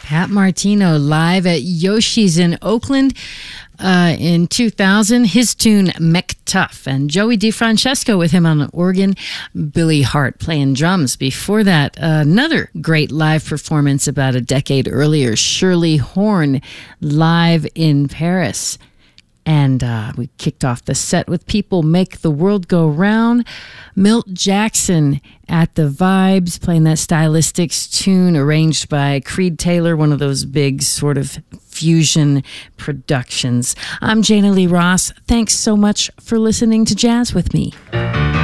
Pat Martino live at Yoshi's in Oakland in 2000. His tune McTuff, and Joey DeFrancesco with him on the organ. Billy Hart playing drums. Before that, another great live performance about a decade earlier, Shirley Horn live in Paris. And we kicked off the set with People Make the World Go Round. Milt Jackson at the Vibes, playing that Stylistics tune arranged by Creed Taylor, one of those big sort of fusion productions. I'm Jana Lee Ross. Thanks so much for listening to Jazz with me.